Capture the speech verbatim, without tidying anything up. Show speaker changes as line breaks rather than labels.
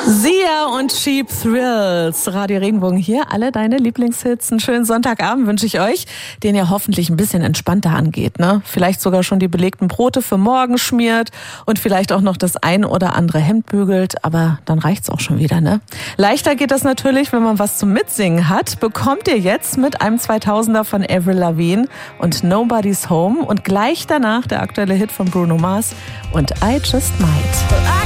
Sia und Cheap Thrills. Radio Regenbogen hier. Alle deine Lieblingshits. Einen schönen Sonntagabend wünsche ich euch, den ihr hoffentlich ein bisschen entspannter angeht, ne? Vielleicht sogar schon die belegten Brote für morgen schmiert und vielleicht auch noch das ein oder andere Hemd bügelt. Aber dann reicht's auch schon wieder, ne? Leichter geht das natürlich, wenn man was zum Mitsingen hat. Bekommt ihr jetzt mit einem zweitausender von Avril Lavigne und Nobody's Home und gleich danach der aktuelle Hit von Bruno Mars und I Just Might.